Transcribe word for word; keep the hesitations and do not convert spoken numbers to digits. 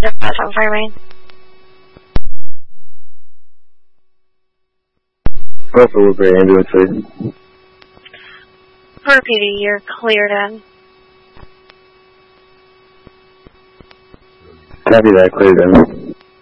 zero five seven Fire Main. Alpha Woodbury ambulance, please. For P D, you're cleared in. Copy that, cleared in.